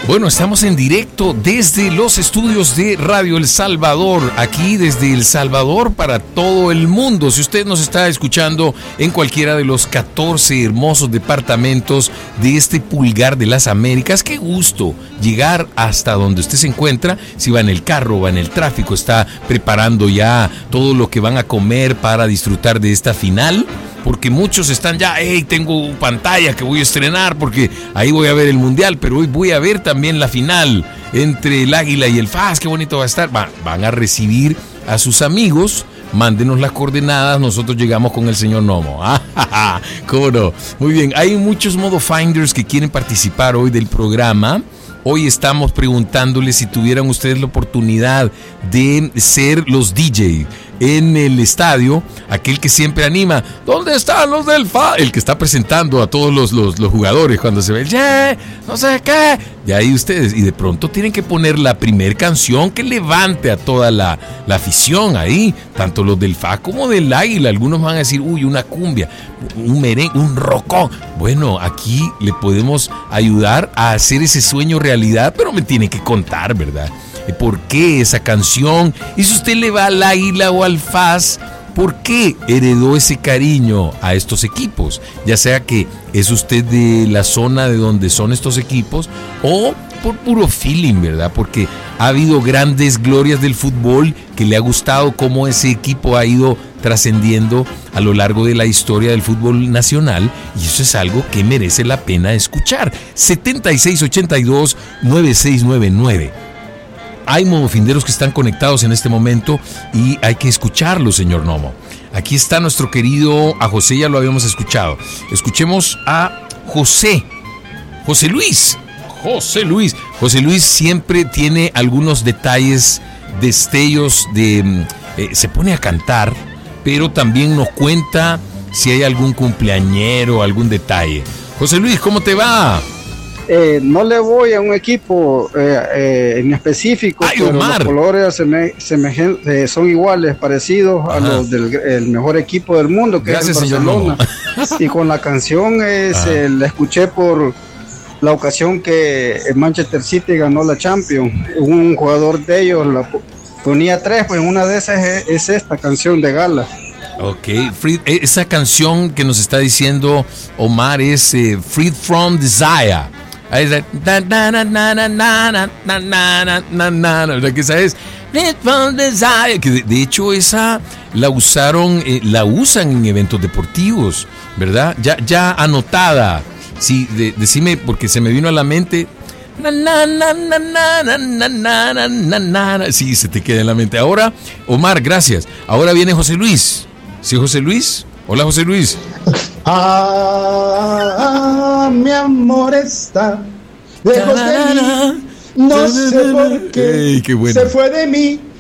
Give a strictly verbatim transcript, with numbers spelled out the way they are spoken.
Bueno, estamos en directo desde los estudios de Radio El Salvador, aquí desde El Salvador para todo el mundo. Si usted nos está escuchando en cualquiera de los catorce hermosos departamentos de este pulgar de las Américas, qué gusto llegar hasta donde usted se encuentra. Si va en el carro, va en el tráfico, está preparando ya todo lo que van a comer para disfrutar de esta final. Porque muchos están ya, hey, tengo pantalla que voy a estrenar porque ahí voy a ver el mundial, pero hoy voy a ver también la final entre el Águila y el F A S, qué bonito va a estar. Va, van a recibir a sus amigos, mándenos las coordenadas, nosotros llegamos con el señor Nomo. Ah, ¿cómo no? Muy bien, hay muchos modo finders que quieren participar hoy del programa. Hoy estamos preguntándoles si tuvieran ustedes la oportunidad de ser los D J en el estadio, aquel que siempre anima, ¿dónde están los del F A? El que está presentando a todos los, los, los jugadores cuando se ve el yeah, no sé qué, y ahí ustedes, y de pronto tienen que poner la primer canción que levante a toda la, la afición ahí, tanto los del F A como del Águila. Algunos van a decir, uy, una cumbia, un merengue, un rocón. Bueno, aquí le podemos ayudar a hacer ese sueño realidad, pero me tiene que contar, ¿verdad? ¿Por qué esa canción? Y si usted le va al Águila o al F A S, ¿por qué heredó ese cariño a estos equipos? Ya sea que es usted de la zona de donde son estos equipos o por puro feeling, ¿verdad? Porque ha habido grandes glorias del fútbol que le ha gustado cómo ese equipo ha ido trascendiendo a lo largo de la historia del fútbol nacional, y eso es algo que merece la pena escuchar. setenta y seis ochenta y dos noventa y seis noventa y nueve. Hay modofinderos que están conectados en este momento y hay que escucharlos, señor Nomo. Aquí está nuestro querido, a José ya lo habíamos escuchado. Escuchemos a José. José Luis. José Luis. José Luis siempre tiene algunos detalles, destellos de... Eh, se pone a cantar, pero también nos cuenta si hay algún cumpleañero, algún detalle. José Luis, ¿cómo te va? Eh, no le voy a un equipo eh, eh, en específico, Ay, pero Omar. Los colores seme, semejen, eh, son iguales, parecidos Ajá. a los del el mejor equipo del mundo, que Gracias, es el Barcelona. Y con la canción es, eh, la escuché por la ocasión que el Manchester City ganó la Champions. Un jugador de ellos la ponía tres, pues una de esas es, es esta canción de gala. Ok, free, esa canción que nos está diciendo Omar es eh, Freed from Desire. Ahí está. ¿Verdad que esa es? Freed from Desire. Que de, de hecho esa la usaron, eh, la usan en eventos deportivos, ¿verdad? Ya, ya anotada. Sí, de, decime, porque se me vino a la mente. Sí, se te queda en la mente. Ahora, Omar, gracias. Ahora viene José Luis. ¿Sí, José Luis? Hola, José Luis. Ah, mi amor está lejos de mí. No sé por qué, Ey, qué bueno. Se fue de mí.